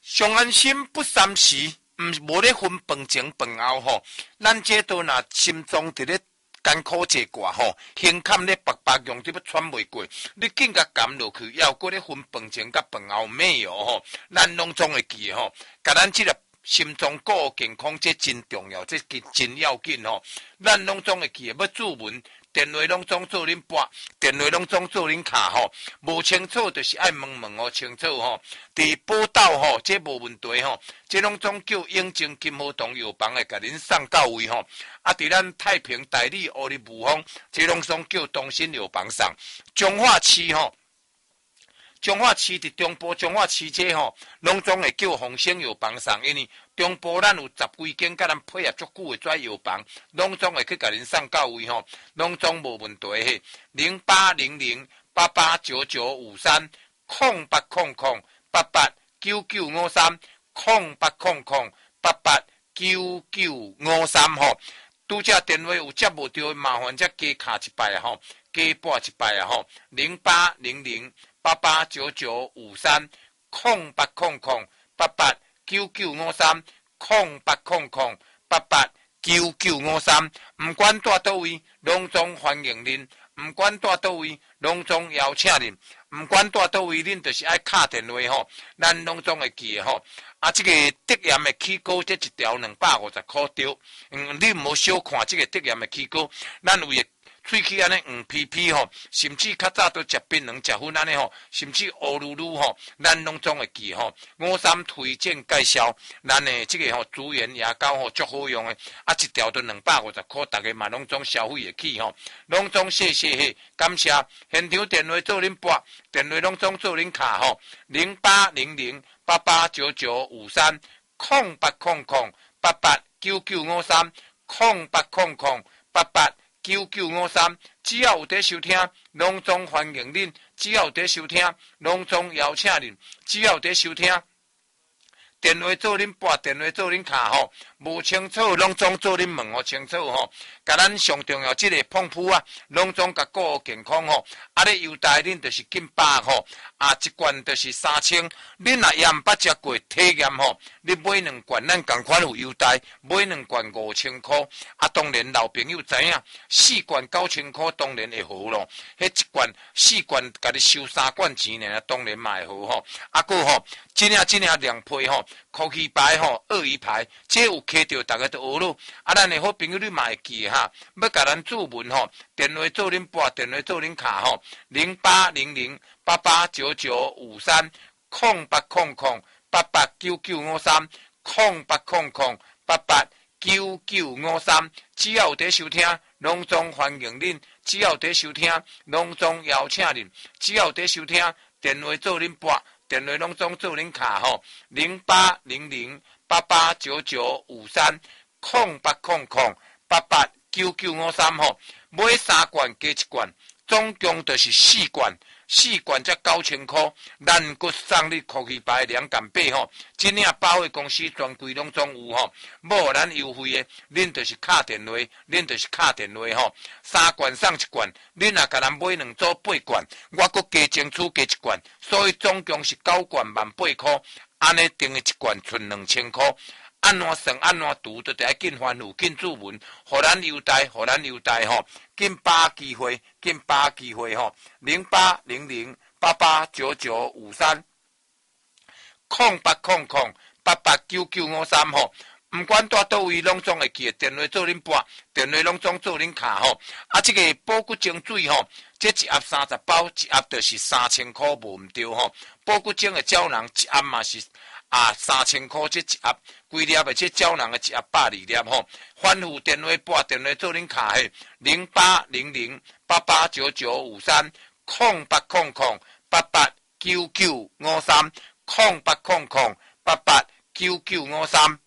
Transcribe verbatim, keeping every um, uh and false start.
上安心不三时，毋无咧分饭前饭后吼，咱这都若心中伫咧艰苦这挂吼，胸坎咧白白用得要喘袂过，你紧甲甘落去，要搁咧分饭前甲饭后咩哟吼，咱拢总会记吼，甲咱即个心脏顾健康这真重要，这真要紧吼，咱拢总会记，要注文。电话拢总做恁拨，电话拢总做恁卡吼，无清楚就是爱问问哦清楚吼。伫报道吼，这无问题吼，这拢总叫永靖金和堂药房会甲恁送到位吼。啊，伫咱太平代理乌里武芳，这拢总叫东兴药房送。彰化市吼，彰化市伫中部彰化市这吼，拢总会叫鸿星药房送，因为中部咱有十几间甲咱配合足久的遮药房，拢总会去甲恁送到位吼，拢总无问题嘿。零八零零八八九九五三空八空空八八九九五三空八空空八八九九五三吼。拄则电话有接无到，麻烦则加卡一摆吼，加拨一摆啊吼。零八零零八八九九五三空八空空八八九九五三空八空空八八九九五三，唔管住倒位，拢总欢迎恁；唔管住倒位，拢总邀请恁；唔管住倒位，恁就是爱敲电话吼，咱拢总会记吼。啊，这个德盐的起膏，这一条两百五十块丢。嗯，你唔好小看这个德盐的起膏，咱有诶。喙齿安尼黄皮皮吼，甚至较早都食槟榔、食薰安尼吼，甚至乌噜噜吼，咱拢总会记吼。五三推荐介绍，咱诶即个吼资源牙膏吼足好用诶，啊一条都两百五十块，大家嘛拢总消费会起吼，拢总谢谢嘿，感谢。现场电话做恁拨，电话拢总做恁卡吼，零八零零八八九九五三空八空空八八九九五三空八空空八八。九九五三，只要有在收听，拢总欢迎恁；只要有在收听，拢总邀请恁；只要有在收听，电话做恁拨，电话做恁卡吼，无清楚拢总做恁问哦清楚吼。甲咱上重要即个碰扑啊，拢总甲顾健康吼。啊咧优待恁就是近百吼，啊一罐就是三千。恁若也毋捌食过体验吼，你买两罐咱共款有优待，买两罐五千箍。啊当然老朋友知影，四罐九千箍当然会好咯。迄一罐四罐甲你收三罐钱呢，当然嘛会好吼。啊个吼，真正真正良配吼，科技牌吼，鳄鱼牌，这有摕到大家都学咯。啊咱的好朋友你嘛会记哈。要甲咱注文吼，电话做恁拨，电话做恁卡吼，零八零零八八九九五三空八空空八八九九五三空八空空八八九九五三，只要有在收听，拢总欢迎恁；只要有在收听，拢总邀请恁；只要有在收听，电话做恁拨，电话拢总做恁卡吼，零八零零八八九九五三空八空空八八。九九五三吼，买三罐加一罐，总共就是四罐，四罐才九千块。咱阁送你科技牌两干八吼，真正保险公司专柜拢总有吼，无咱优惠的，恁就是敲电话，恁就是敲电话吼。三罐送一罐，恁若甲咱买两组八罐，我阁加争取加一罐，所以总共是九罐万八块，安尼订的一罐剩两千块。安怎算安怎读，就得爱紧欢呼紧注文，互咱优待，互咱优待吼，紧把机会，紧把机会吼，零八零零八八九九五三空八空空八八九九五三吼，毋管住倒位，拢总会记，电话做恁拨，电话拢总做恁卡吼。啊，这个保骨精水吼，这一盒三十包，一盒就是三千块，无毋对吼。保骨精的胶囊一盒嘛是。啊，三千块这一盒，规粒的这胶囊的一盒百二粒吼。反复电话拨电话做恁卡嘿，零八零零八八九九五三空八空空八八九九五三空八空空八八九九五三。